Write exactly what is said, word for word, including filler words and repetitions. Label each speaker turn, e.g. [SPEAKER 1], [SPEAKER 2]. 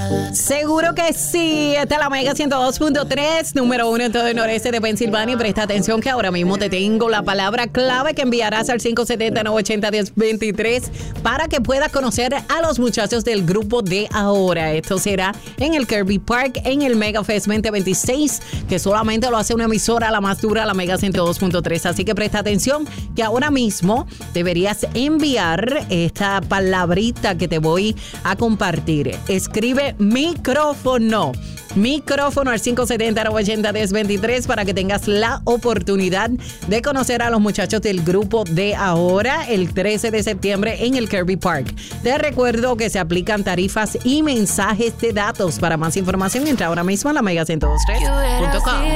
[SPEAKER 1] Seguro que sí. Esta es la Mega ciento dos punto tres, número uno en todo el noreste de Pensilvania. Presta atención que ahora mismo te tengo la palabra clave que enviarás al cinco siete cero, nueve ocho cero, uno cero dos tres para que puedas conocer a los muchachos del grupo de ahora. Esto será en el Kirby Park, en el Mega Fest veinte veintiséis, que solamente lo hace una emisora, la más dura, la Mega ciento dos punto tres. Así que presta atención que ahora mismo deberías enviar esta palabrita que te voy a compartir. Escribe micrófono. Micrófono al cinco siete cero, nueve ocho cero, uno cero dos tres para que tengas la oportunidad de conocer a los muchachos del grupo de ahora el trece de septiembre en el Kirby Park. Te recuerdo que se aplican tarifas y mensajes de datos. Para más información entra ahora mismo a la mega ciento dos punto tres punto com.